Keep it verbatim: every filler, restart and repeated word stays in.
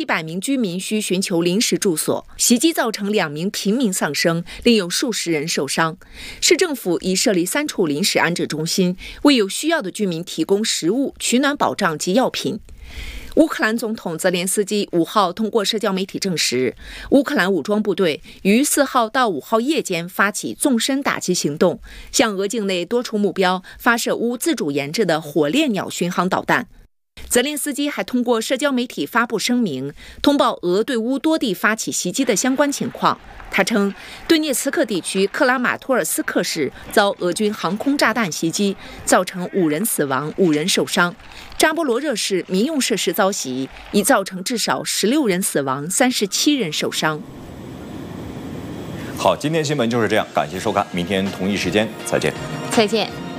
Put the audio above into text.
百名居民需寻求临时住所。袭击造成两名平民丧生，另有数十人受伤。市政府已设立三处临时安置中心，为有需要的居民提供食物、取暖保障及药品。乌克兰总统泽连斯基五号通过社交媒体证实，乌克兰武装部队于四号到五号夜间发起纵深打击行动，向俄境内多处目标发射乌自主研制的火烈鸟巡航导弹。泽连斯基还通过社交媒体发布声明，通报俄对乌多地发起袭击的相关情况。他称，顿涅茨克地区克拉马托尔斯克市遭俄军航空炸弹袭击，造成五人死亡、五人受伤；扎波罗热市民用设施遭袭，已造成至少十六人死亡、三十七人受伤。 好，今天新闻就是这样，感谢收看，明天同一时间再见。 再见。